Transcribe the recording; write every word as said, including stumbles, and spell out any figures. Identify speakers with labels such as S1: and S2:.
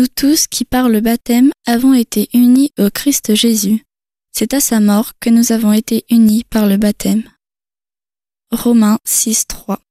S1: Nous tous qui par le baptême avons été unis au Christ Jésus. C'est à sa mort que nous avons été unis par le baptême. Romains six, trois.